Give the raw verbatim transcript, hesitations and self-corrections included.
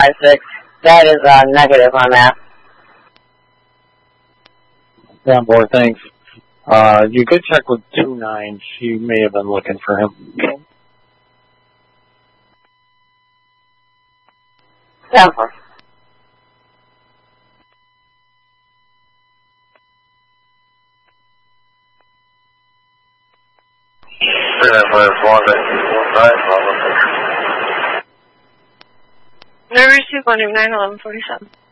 five six. That is uh, negative on that. Yeah, boy, thanks. Uh, you could check with two nine. She may have been looking for him. Seven four. Nervous two one nine eleven forty seven.